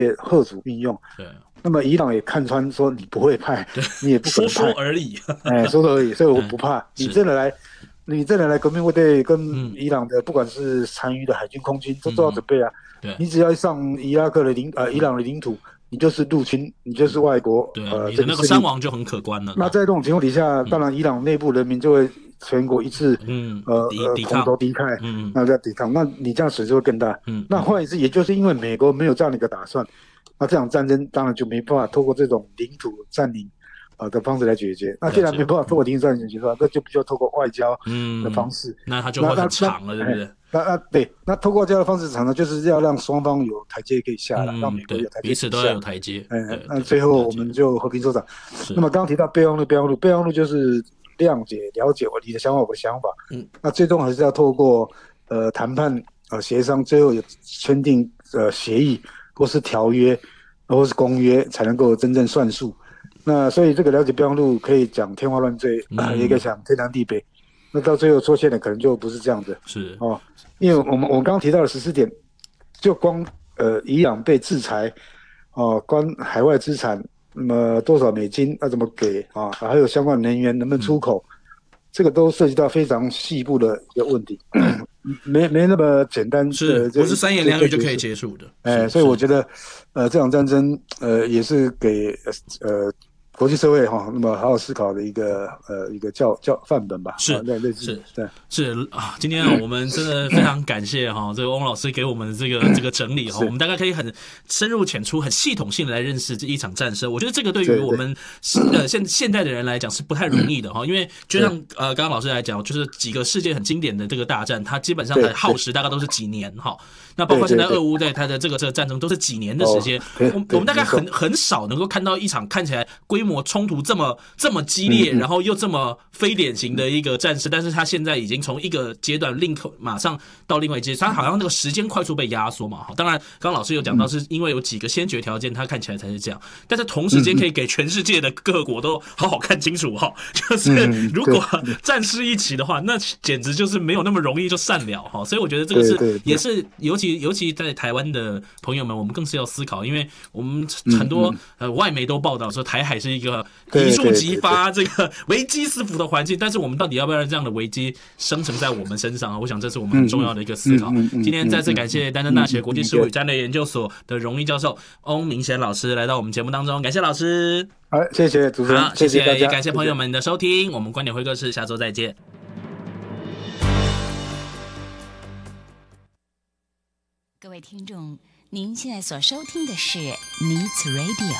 嚇阻运用。对。那么伊朗也看穿说你不会派，你也不可能派， 说而已。 说而已，所以我不怕。你真的来革命卫队跟伊朗的不管是残余的海军、空军都做好准备啊。你只要上伊朗的领土，你就是入侵，你就是外国。 对，你的那个伤亡就很可观了。 那在这种情况底下，当然伊朗内部人民就会全国一致同仇敌忾，那在抵抗，那你这样损失会更大。那换言之，也就是因为美国没有这样的一个打算。那这场战争当然就没办法透过这种领土占领的方式来解决。那既然没办法透过领土占领解决，那就必须要透过外交的方式。 那它就会很长了，对不对？ 对，那透过外交的方式长呢，就是要让双方有台阶可以下来，让美国有台阶彼此都要有台阶。 那最后我们就和平收场。那么刚刚提到备忘录就是谅解、了解你的想法，我的想法。那最终还是要透过谈判协商，最后有签订协议。或是条约，或是公约，才能够真正算数。那所以这个了解备忘录可以讲天花乱坠，也可以讲天南地北。那到最后出现的可能就不是这样的。 是因为我刚刚提到的14点，就光伊朗被制裁，关海外资产，那么多少美金要怎么给啊？还有相关能源能不能出口，这个都涉及到非常细部的一个问题。没那么简单， 不是三言两语就可以结束的。 所以我觉得，这场战争也是给国际社会那么好好思考的一个范本吧。 是啊，今天我们真的非常感谢这个翁老师给我们的这个整理我们大概可以很深入浅出、很系统性的来认识这一场战争。我觉得这个对于我们现代的人来讲是不太容易的因为就像刚刚老师来讲，就是几个世界很经典的这个大战，它基本上的耗时大概都是几年那包括现在俄乌在它的这个战争都是几年的时间。我们大概很少能够看到一场看起来规模冲突这么刚烈，然后又这么非典型的一个战事，但是他现在已经从一个阶段马上到另外一阶段，他好像那个时间快速被压缩嘛。当然，刚刚老师有讲到，是因为有几个先决条件，他看起来才是这样。但是同时间可以给全世界的各国都好好看清楚就是如果战事一起的话，那简直就是没有那么容易就散了所以我觉得这个也是尤其在台湾的朋友们，我们更是要思考，因为我们很多外媒都报道说台海是一个一触即发、这个危机四伏的环境，但是我们到底要不要让这样的危机生成在我们身上我想这是我们很重要的一个思考。今天再次感谢丹江大学国际事务与战略研究所的荣誉教授翁明贤老师来到我们节目当中，感谢老师。 好，谢谢主持人， 谢谢大家， 也感谢朋友们的收听。我们观点会客室下周再见。 各位听众，您现在所收听的是 Needs Radio。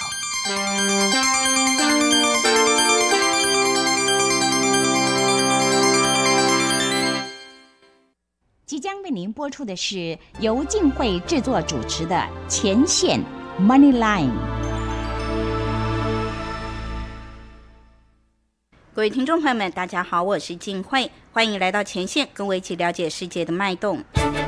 即将为您播出的是由静慧制作主持的《前线 Money Line》。 各位听众朋友们，大家好，我是静慧，欢迎来到前线，跟我一起了解世界的脉动。